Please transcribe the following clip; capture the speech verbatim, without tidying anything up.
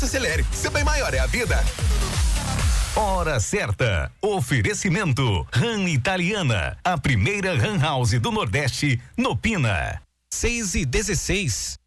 Acelere, seu bem maior é a vida. Hora certa. Oferecimento RAM Italiana, a primeira RAM House do Nordeste, no Pina. seis e dezesseis.